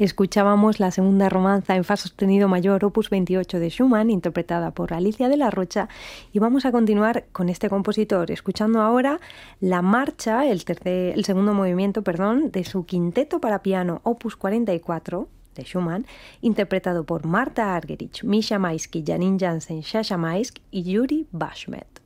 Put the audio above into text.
Escuchábamos la segunda romanza en fa sostenido mayor, opus 28 de Schumann, interpretada por Alicia de la Rocha, y vamos a continuar con este compositor, escuchando ahora la marcha, el segundo movimiento, de su quinteto para piano, opus 44 de Schumann, interpretado por Marta Argerich, Misha Maisky, Janine Jansen, Sasha Maisk y Yuri Bashmet.